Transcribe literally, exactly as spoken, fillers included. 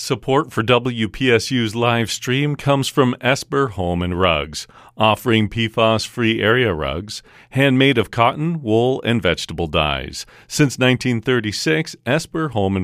Support for W P S U's live stream comes from Esper Home and Rugs, offering P FAS-free area rugs, handmade of cotton, wool, and vegetable dyes. Since nineteen thirty-six, Esper Home and